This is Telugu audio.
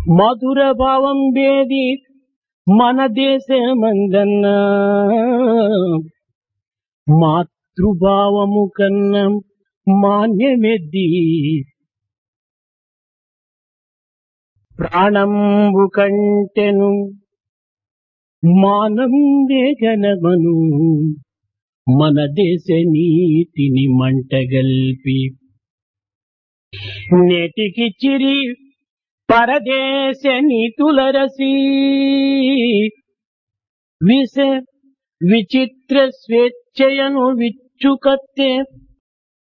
మధుర భావం వేది మన దేశమందన్న మాతృభావము కన్నా మాన్యమెద్ది ప్రాణంబు కంటెను మానం వేగనమను మన దేశ నీతిని మంటగల్పి నేటికి చిరి పరదేశ నీతులరసి విచిత్ర స్వేచ్ఛయను విచ్చుకత్తే